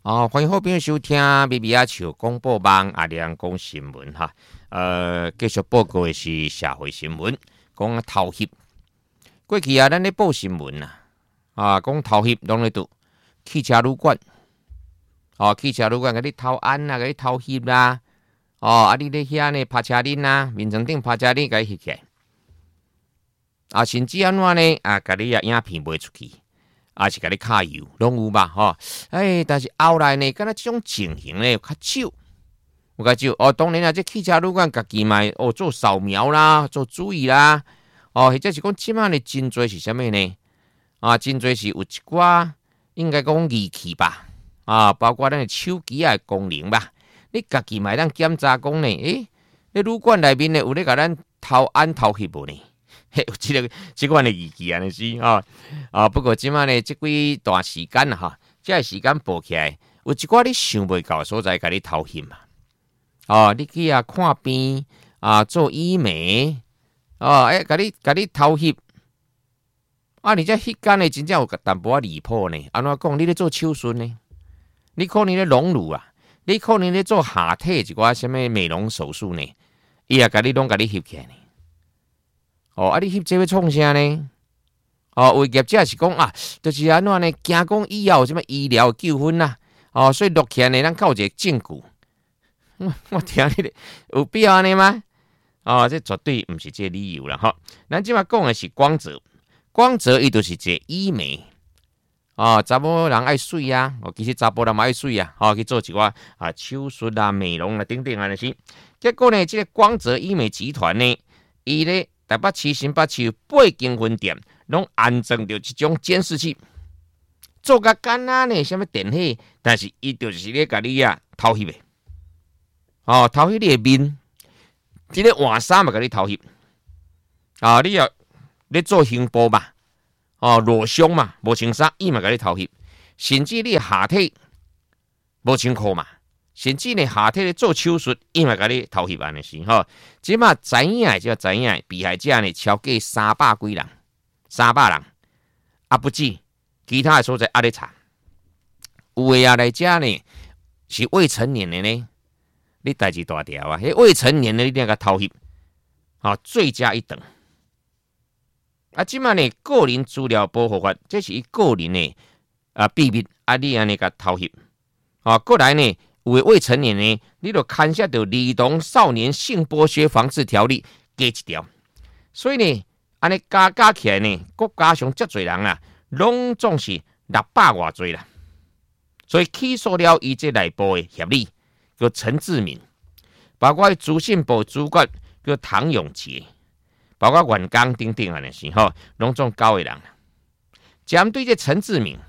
欢迎好朋友收听咪咪啊笑广播网阿亮讲新闻哈。继续报告的是社会新闻，讲偷翕。过去啊，咱咧报新闻讲偷翕拢咧读汽车旅馆，汽车旅馆甲你偷按甲你偷翕啦，你咧遐呢拍车恁面床顶拍车恁甲你翕起来，甚至安怎呢？甲你影片卖出去。是甲你卡油，拢有吧，但是后来呢，敢若这种情形呢，较少，有较少。当然这汽车旅馆家己嘛，做扫描啦，做注意啦，或者是讲即摆呢，真侪是啥物呢？真侪是有一寡应该讲仪器吧，包括咱的手机的功能吧，你家己嘛当检查讲呢，你旅馆内面呢有咧甲咱偷按偷翕无呢？有这款的仪器安尼是不过即摆呢，这几段时间这时间报起来，有一寡你想袂到的所在，甲你偷翕你去看病做医美甲你偷翕你这翕间呢，真正有淡薄离谱呢。安怎讲？你咧做手术呢？你可能咧隆乳你可能咧做下体一寡什么美容手术呢？伊也甲你拢甲你翕起来呢。你翕这要创啥呢？为业者是讲就是安怎呢？惊讲以后有什么医疗纠纷所以录起来呢，咱靠一个证据。我听你有必要安尼吗？这绝对不是这理由啦咱即马讲的是光泽，光泽伊就是一个医美。查某人爱水其实查甫人嘛爱水去做一寡手术美容等等安尼是。结果呢，这个光泽医美集团呢，伊咧台北市、新北市8间分店，拢安装着这种监视器，做甲简单呢，什么电器，但是伊就是咧甲你偷翕的，偷翕你的面，这个换衫嘛，甲你偷翕，你要咧做胸部嘛，裸胸嘛，无穿衫，伊嘛甲你偷翕，甚至你下体无穿裤嘛。甚至呢，下体咧做手术，伊嘛甲你偷翕安尼是即马知影被害者呢超过300几人，300人不止，其他的所在咧查。有的来遮呢是未成年的呢，你代志大条迄未成年的你一定要甲偷翕，罪加一等。即马呢个人资料保护法，这是伊个人的秘密，你安尼甲偷翕，过来呢。有的未成年呢，你就牵涉到《儿童少年性剥削防治条例》加一条，所以呢，安尼加起来呢，国家上遮侪人拢总是600外侪啦。所以起诉了伊这内部的协理叫陈志明，包括资讯部主管叫唐永杰，包括员工等等安尼是拢总9个人。针对这陈志明，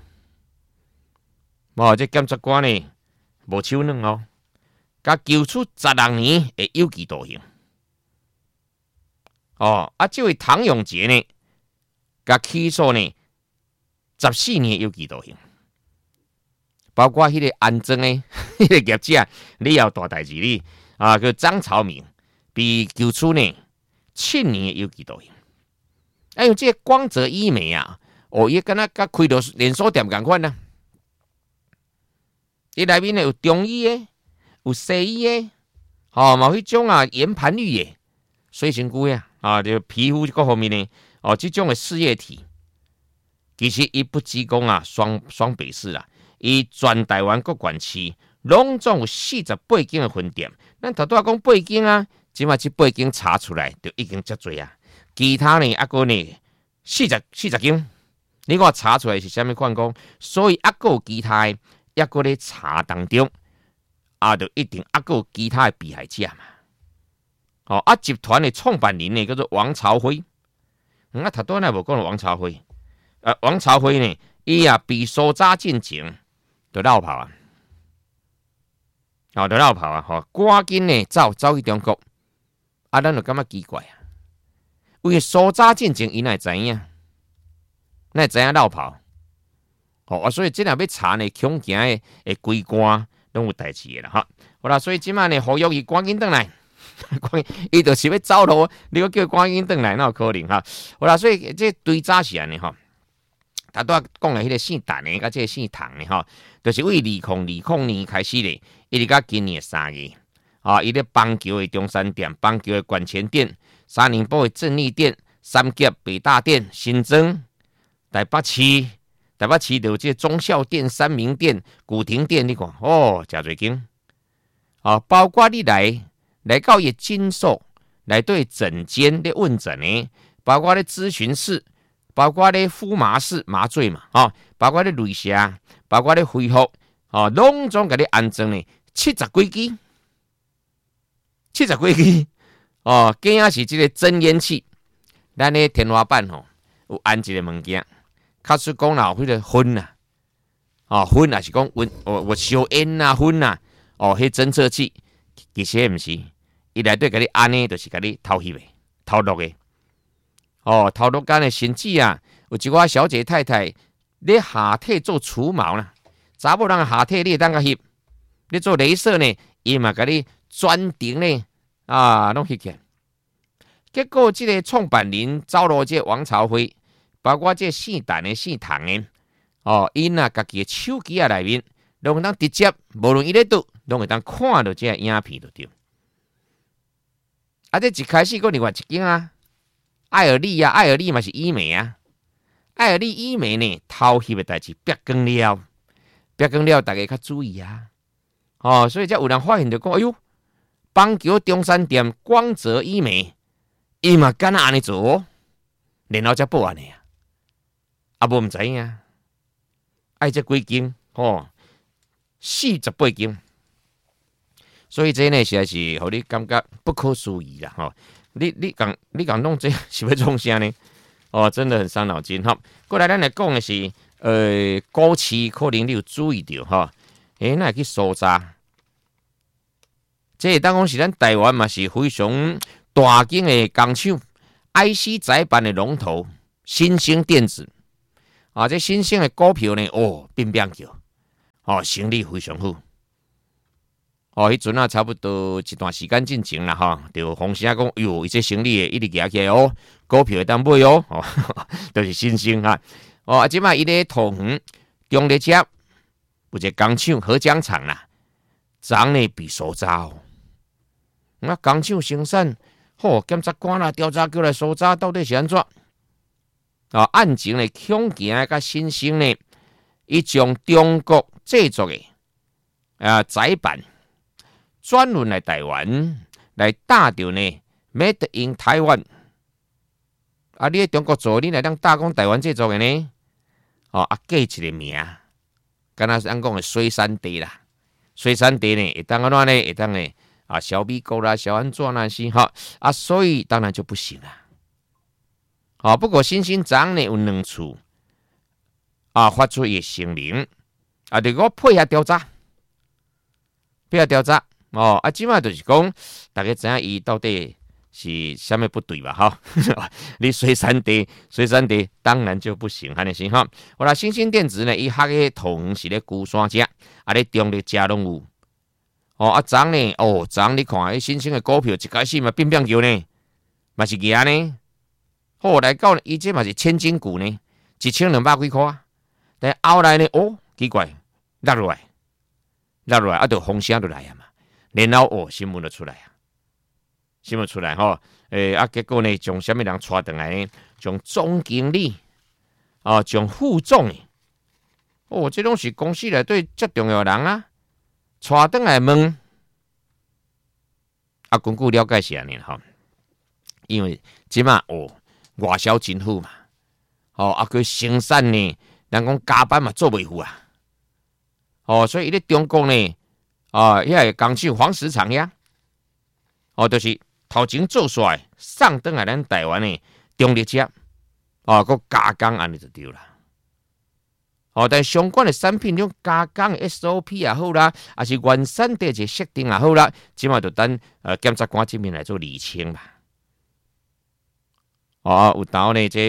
这检察官呢？无手软甲求处16年的有期徒刑。这位唐永杰呢，甲起诉呢14年的有期徒刑，包括迄个安装的迄个业者，你要大代志你叫张朝明，被求处呢7年的有期徒刑。因为这个光泽医美伊敢若甲开到连锁店共款伊内面有中医的，有西医的，嘛有迄种岩盘浴的，水身躯就皮肤各方面呢，这种的事业体，其实伊不只讲双北市啦，伊全台湾各县市拢总有48间的分店。咱头拄讲8间即马这8间查出来就已经遮多其他呢还佫呢40间，你看查出来是啥物款讲，所以还佫有其他的。抑搁咧查当中，就一定还佫有其他的被害者嘛。集团的创办人呢叫做王朝辉。头拄仔无讲到王朝辉。王朝辉呢，伊被搜查进前就绕跑就绕跑赶紧呢走去中国。咱就感觉奇怪为搜查进前，伊哪知影绕跑？所以这若要查呢，恐惊的规官拢有代志的啦好啦，所以即摆呢，呼吁伊赶紧转来，伊就是要走路，你要叫赶紧转来，哪有可能好啦，所以这对早是安尼他都讲的迄个姓陈的，甲这个姓唐的吼，就是为2020年开始咧，一直到今年3月，伊咧邦桥的中山店、邦桥的管前店、沙宁堡的正利店、三甲北大店、新庄、台北市就有这忠孝店、三明店、古亭店，你看哦，真侪间，包括你来到伊诊所来对诊间咧问诊呢，包括咧咨询室。包括咧敷麻室麻醉嘛，包括咧雷射，包括咧恢复，拢总甲你安装咧70几支，竟然是这个增烟器，咱咧天花板有安一个物件，卡出讲啦，迄个熏啊，熏也是讲我烧烟啊熏啊，迄侦测器其实毋是，伊内底甲你安呢，就是甲你偷翕的、偷录的。头颅间的甚至啊，有一寡小姐太太，你下体做除毛啦，查某人下体你会当甲翕，你做雷射呢，伊嘛甲你专程呢拢翕起来。结果这个创办人走入这王朝辉，包括这姓陈的、姓唐的，因啊家己的手机啊内面，拢会当直接，无论伊咧倒，拢会当看到这影片就对。这一开始个另外一间啊。艾尔利嘛是医美啊，艾尔利医美呢偷翕的代志曝光了，大家较注意啊，所以才有人发现就讲，哎呦，邦桥中山店光泽医美，伊嘛敢若安尼做，然后才报案的啊，无唔知影，爱这几间48间，所以这呢实在是互你感觉不可思议啦，你讲弄这是要创啥呢？真的很伤脑筋哈。过来咱来讲的是，股市可能你有注意到哈，那会去苏查，这当讲是咱台湾嘛是非常大间的工厂 ，IC 载板的龙头新兴电子这新兴的股票呢，变叫，生意非常好。迄阵啊，差不多一段时间进前啦，就风声讲，伊这生意一直举起来股票会当买就是新兴即摆伊咧桃园中立遮有一个工厂合浆厂啦，昨呢被搜查工厂生产，检察官啦调查过来搜查，到底是安怎？案情咧恐惊甲新兴呢，伊将中国制作的载板。专轮来台湾来打掉呢 ，Made in Taiwan。你喺中国做，你来当打讲台湾制作的呢？加一个名，敢若是咱讲的水产地啦。水产地呢，会当安怎呢？会当呢小米糕啦、小安怎那些所以当然就不行啦。不过新兴长呢有2处发出伊声明就我配合调查。即摆就是讲，大家知影伊到底是啥物不对吧？你水产地当然就不行，安尼是好啦，新兴电子呢，伊迄个桃园是咧龟山遮，咧中立遮拢有。昨呢，你看迄新兴的股票一开始嘛变叫呢，嘛是赢呢。来到伊这嘛是千金股呢，1200几块。但后来呢，奇怪，落落来，就风声就来嘛。然后新闻就出来结果呢，将什么人带回来呢？将总经理将副总这拢是公司内底最重要的人啊，带回来问根据了解是安尼因为即马外销真好嘛，佢生产呢，人讲加班嘛做袂赴所以咧中国呢。遐个工厂黄石厂呀，就是头前做出来送转来咱台湾的中立遮，佮加工安尼就对啦。但相关的产品种加工的 SOP 也好啦，还是原产地一个设定也好啦，即马就等检察官这边来做厘清嘛。有当呢这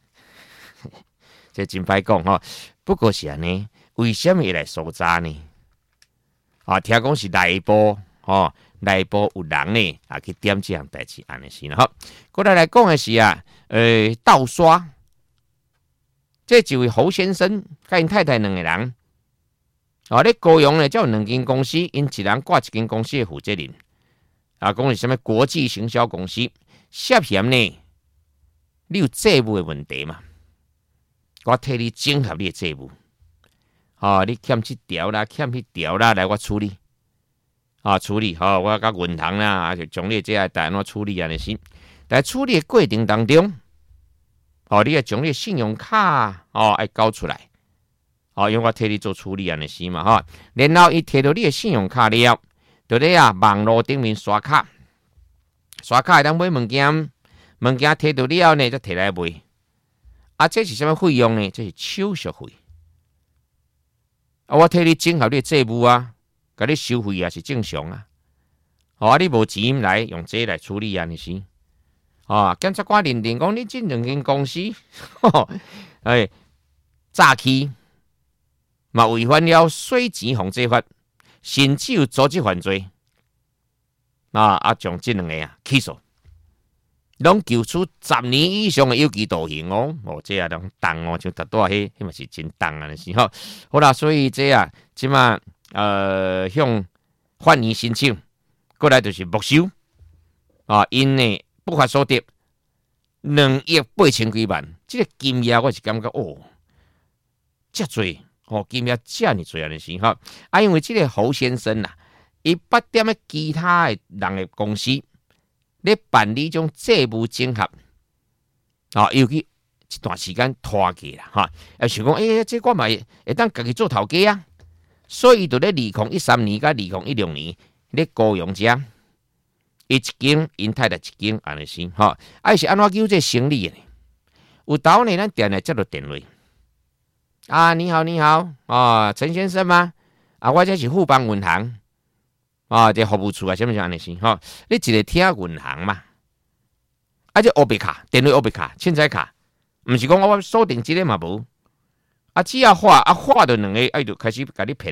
真歹讲不过是安尼，为什么会来搜查呢？听讲是内部有人呢去点这样代志安尼是啦。过来讲的是盗刷， 这一位侯先生甲因太太两个人，咧高雄呢，才有2间公司，因一人挂1间公司的负责人，讲是什么国际行销公司，涉嫌呢，你有债务的问题嘛？我替你整合你的债务，你欠这条啦，欠迄条啦，来我处理，处理，我甲银行啦，就将你这个代安处理安尼先。在处理的过程当中，你要将你的信用卡要交出来，因为我替你做处理安尼先嘛，然后伊摕到你的信用卡了，就咧网络顶面刷卡，刷卡会当买物件，物件摕到了呢，再摕来卖。这是什么费用呢？这是手续费。我替你整合你的债务甲你收费也是正常你无钱来用这来处理安尼先。检察官认定讲你这2间公司，诈欺嘛违反了洗钱防治法，甚至有组织犯罪。将这2个起诉。拢求处10年以上的有期徒刑这拢重就达到迄嘛是真重的时候。好啦，所以即马向法院申请，过来就是没收因呢不法所得2亿8千几万，这个金额我是感觉这多金额这么多的时候因为这个侯先生伊捌点的其他的人的公司。咧办理种债务整合，尤其一段时间拖起啦，想讲，这我嘛会当家己做头家所以就咧2013年甲2016年咧高雄遮，伊1间，因太太1间，安尼先，是安怎救这生意的呢？有头呢，咱电来接到电话，你好，陈先生吗？我这是富邦银行。这服务处什么像安尼先，你一个听银行嘛，这乌白卡，电话乌白卡，凊彩卡，毋是讲我锁定这个嘛无，只要画到2个，就开始甲你骗。